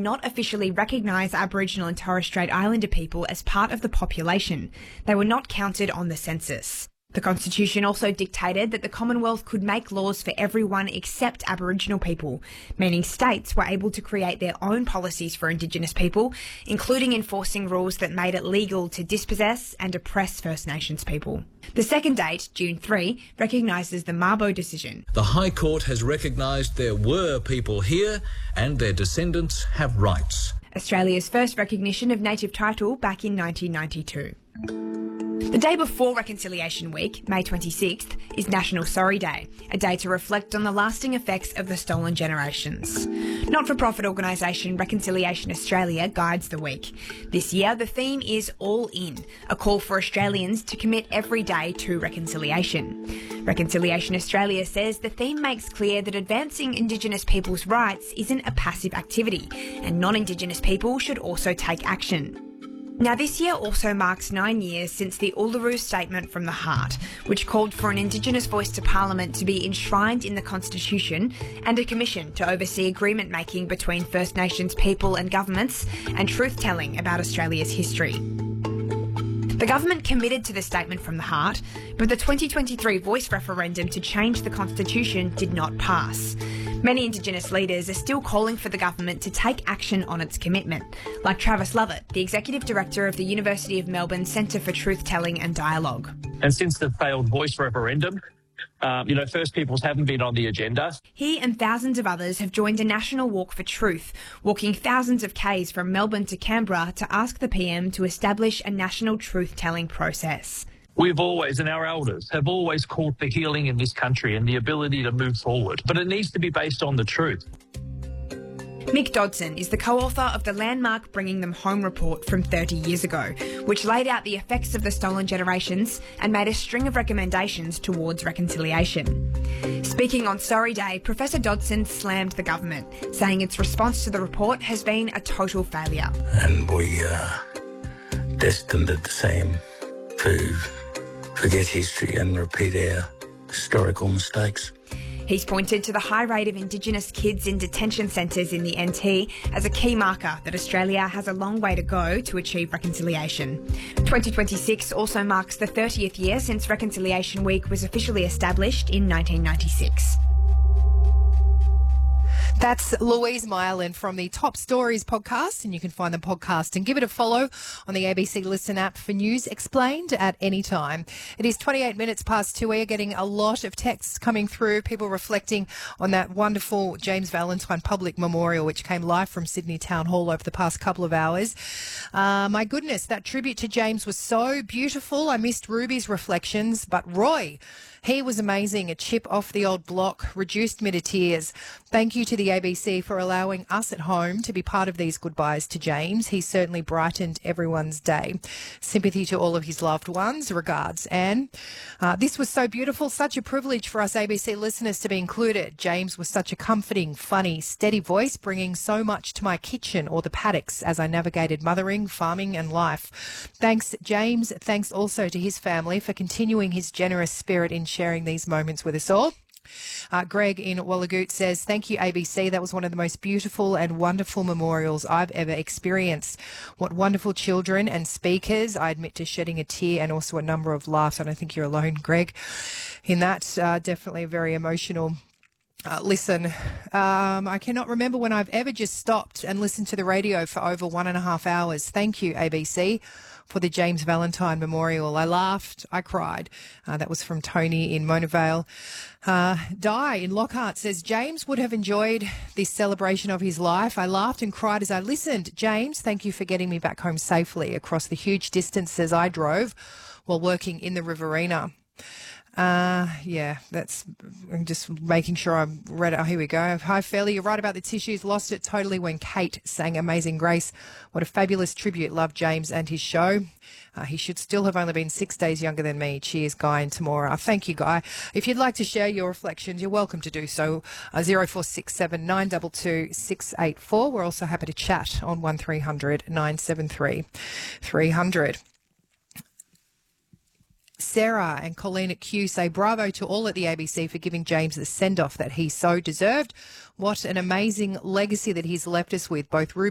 not officially recognise Aboriginal and Torres Strait Islander people as part of the population. They were not counted on the census. The Constitution also dictated that the Commonwealth could make laws for everyone except Aboriginal people, meaning states were able to create their own policies for Indigenous people, including enforcing rules that made it legal to dispossess and oppress First Nations people. The second date, June 3, recognises the Mabo decision. The High Court has recognised there were people here and their descendants have rights. Australia's first recognition of native title back in 1992. The day before Reconciliation Week, May 26th, is National Sorry Day, a day to reflect on the lasting effects of the stolen generations. Not-for-profit organisation Reconciliation Australia guides the week. This year, the theme is All In, a call for Australians to commit every day to reconciliation. Reconciliation Australia says the theme makes clear that advancing Indigenous people's rights isn't a passive activity, and non-Indigenous people should also take action. Now, this year also marks 9 years since the Uluru Statement from the Heart, which called for an Indigenous voice to Parliament to be enshrined in the Constitution and a commission to oversee agreement-making between First Nations people and governments and truth-telling about Australia's history. The government committed to the Statement from the Heart, but the 2023 voice referendum to change the Constitution did not pass. Many Indigenous leaders are still calling for the government to take action on its commitment, like Travis Lovett, the Executive Director of the University of Melbourne Centre for Truth-Telling and Dialogue. And since the failed voice referendum, First Peoples haven't been on the agenda. He and thousands of others have joined a national walk for truth, walking thousands of k's from Melbourne to Canberra to ask the PM to establish a national truth-telling process. We've always, and our elders, have always called for healing in this country and the ability to move forward. But it needs to be based on the truth. Mick Dodson is the co-author of the landmark Bringing Them Home report from 30 years ago, which laid out the effects of the stolen generations and made a string of recommendations towards reconciliation. Speaking on Sorry Day, Professor Dodson slammed the government, saying its response to the report has been a total failure. And we are destined at the same to forget history and repeat our historical mistakes. He's pointed to the high rate of Indigenous kids in detention centres in the NT as a key marker that Australia has a long way to go to achieve reconciliation. 2026 also marks the 30th year since Reconciliation Week was officially established in 1996. That's Louise Myerland from the Top Stories podcast, and you can find the podcast and give it a follow on the ABC Listen app for news explained at any time. It is 28 minutes past 2. We are getting a lot of texts coming through, people reflecting on that wonderful James Valentine Public Memorial, which came live from Sydney Town Hall over the past couple of hours. My goodness, that tribute to James was so beautiful. I missed Ruby's reflections, but Roy, he was amazing. A chip off the old block, reduced me to tears. Thank you to the ABC for allowing us at home to be part of these goodbyes to James. He certainly brightened everyone's day. Sympathy to all of his loved ones. Regards, Anne. This was so beautiful, such a privilege for us ABC listeners to be included. James was such a comforting, funny, steady voice, bringing so much to my kitchen or the paddocks as I navigated mothering, farming and life. Thanks, James. Thanks also to his family for continuing his generous spirit in sharing these moments with us all. Greg in Wallagoot says, thank you, ABC. That was one of the most beautiful and wonderful memorials I've ever experienced. What wonderful children and speakers. I admit to shedding a tear and also a number of laughs. I don't think you're alone, Greg, in that. Definitely a very emotional listen. I cannot remember when I've ever just stopped and listened to the radio for over 1.5 hours. Thank you, ABC, for the James Valentine Memorial. I laughed, I cried. That was from Tony in Mona Vale. Di in Lockhart says, James would have enjoyed this celebration of his life. I laughed and cried as I listened. James, thank you for getting me back home safely across the huge distances I drove while working in the Riverina. That's, I'm just making sure I read it. Oh, here we go. Hi, Fairley. You're right about the tissues. Lost it totally when Kate sang Amazing Grace. What a fabulous tribute. Love James and his show. He should still have only been 6 days younger than me. Cheers, Guy and Tamora. Thank you, Guy. If you'd like to share your reflections, you're welcome to do so. 0467 922 684. We're also happy to chat on 1300 973 300. Sarah and Colleen at Q say bravo to all at the ABC for giving James the send-off that he so deserved. What an amazing legacy that he's left us with. Both Ruby